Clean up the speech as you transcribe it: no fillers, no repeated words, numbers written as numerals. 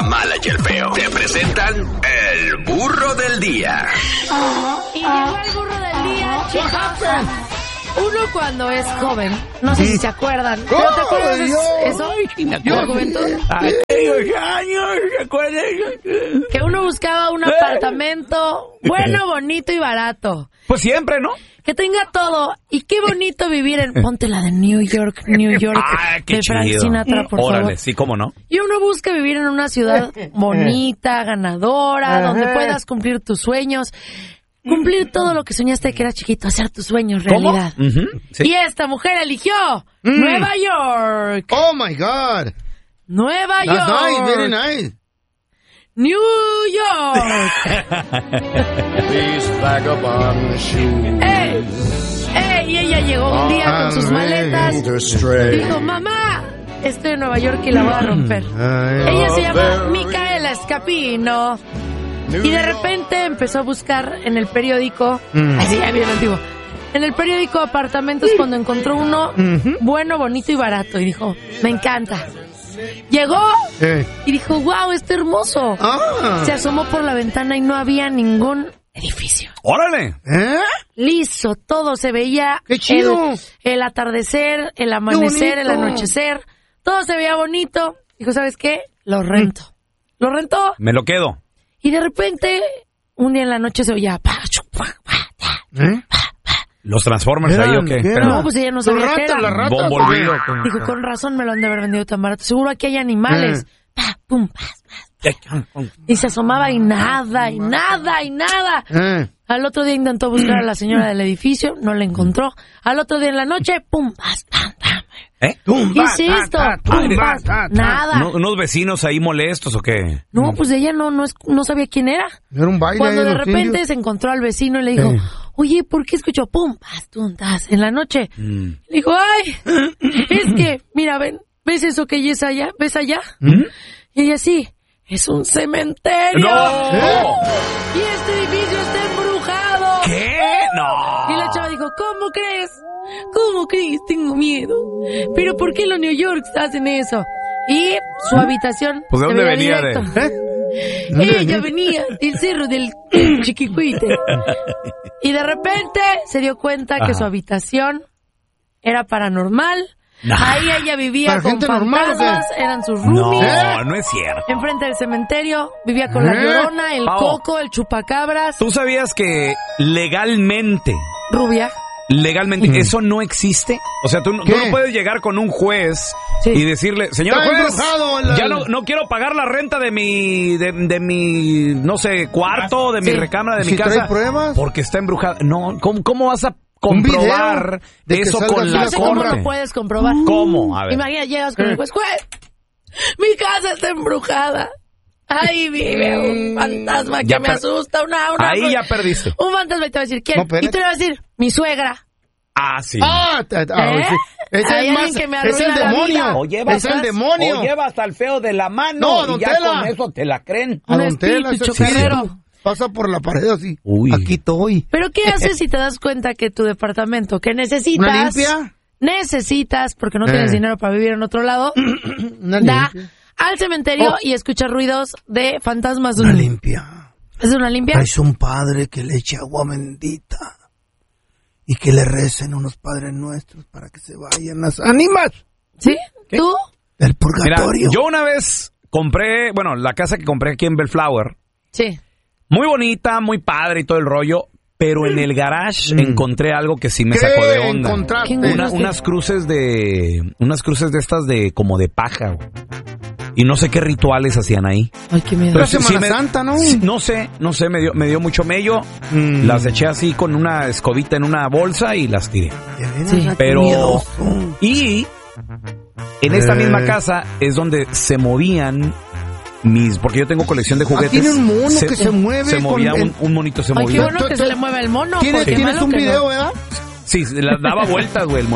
mala y el feo. Te presentan el burro del día. Y llegó el burro del día, chicos. Uno cuando es joven, no sé si se acuerdan, pero ¿te acuerdas de eso? ¿La juventud? Aquellos años, ¿se acuerdan? Que uno buscaba un apartamento bueno, bonito y barato. Pues siempre, ¿no? Que tenga todo. Y qué bonito vivir en... Ponte la de New York, Qué de Frank chido. Sinatra, por Órale, favor. sí, cómo no. Y uno busca vivir en una ciudad bonita, ganadora, donde puedas cumplir tus sueños. Cumplir todo lo que soñaste que eras chiquito, hacer tus sueños realidad. Sí. Y esta mujer eligió Nueva York. Oh my God. Nueva That's York. nice, very nice. New York. These vagabond shoes. Y ella llegó un día con sus maletas. Dijo, mamá, estoy en Nueva York y la voy a romper. Ella se llama Micaela Escapino. Y de repente empezó a buscar en el periódico, así ya bien antiguo, en el periódico apartamentos cuando encontró uno bueno, bonito y barato. Y dijo, me encanta. Llegó y dijo, wow, está hermoso. Se asomó por la ventana y no había ningún edificio. ¡Órale! Liso, todo se veía. ¡Qué chido! El atardecer, el amanecer, el anochecer. Todo se veía bonito. Dijo, ¿sabes qué? Lo rento. Lo rentó. Me lo quedo. Y de repente, un día en la noche se oía... ¿Los Transformers ahí o qué? No, pues ella no sabía qué era. Bumblebee. Dijo, con razón me lo han de haber vendido tan barato. Seguro aquí hay animales. Pum, y se asomaba y nada, y nada, y nada. Al otro día intentó buscar a la señora del edificio, no la encontró. Al otro día en la noche, pum, ¿qué es esto? Nada. ¿Unos vecinos ahí molestos o qué? No, pues ella no sabía quién era. Era un baile. Cuando de repente se encontró al vecino y le dijo, oye, ¿por qué escuchó pum, en la noche? Le dijo, ay, es que, mira, ¿ves eso que es allá? ¿Ves allá? Y ella, sí, es un cementerio. ¡No! Y este edificio está embrujado. ¿Qué? No. Y la chava dijo, ¿cómo crees? ¿Cómo crees? Tengo miedo. ¿Pero por qué los New York hacen eso? Y su habitación... Pues ¿de dónde venía? Ella venía del cerro del Chiquicuite. Y de repente se dio cuenta que su habitación era paranormal. Ahí ella vivía con fantasmas, eran sus roomies. No es cierto. Enfrente del cementerio vivía con la Llorona, el Coco, el Chupacabras. ¿Tú sabías que legalmente eso no existe? O sea, tú no puedes llegar con un juez y decirle, señor juez, ya no quiero pagar la renta de mi no sé, cuarto, de mi recámara, de mi casa. ¿Trae pruebas? Porque está embrujada. No, ¿cómo vas a comprobar eso con la corte? ¿Cómo lo puedes comprobar? ¿Cómo? A ver. Imagina, llegas con el juez, mi casa está embrujada. Ahí vive un fantasma que me asusta. Ahí ya perdiste. Un fantasma y te va a decir, ¿quién? Y te va a decir, mi suegra. Sí. Sí. Ese es el demonio. Es el demonio. O lleva hasta el feo de la mano. No, y ya con eso te la creen. A Don Tela, chocarrero. Pasa por la pared así. Uy. Aquí estoy. Pero ¿qué haces si te das cuenta que tu departamento que necesitas... ¿Una limpia? Necesitas, porque no tienes dinero para vivir en otro lado, da al cementerio y escucha ruidos de fantasmas. Una limpia. ¿Es una limpia? Traes un padre que le eche agua bendita y que le recen unos padres nuestros para que se vayan las ánimas. ¿Sí? ¿Qué? ¿Tú? Del purgatorio. Mira, yo una vez compré, la casa que compré aquí en Bellflower. Sí. Muy bonita, muy padre y todo el rollo, pero en el garage encontré algo que sí me sacó de onda. ¿Encontraste? Unas cruces de estas de como de paja. Y no sé qué rituales hacían ahí. Ay, qué miedo. La Semana Santa, ¿no? No sé, me dio mucho mello. Las eché así con una escobita en una bolsa y las tiré. Sí. Pero y en esta misma casa es donde se movían porque yo tengo colección de juguetes. Tiene un mono que se mueve. Se movía, un monito se Ay, movía. qué bueno que se le mueve el mono. ¿Tienes un video, verdad? Sí, le daba vueltas, güey, el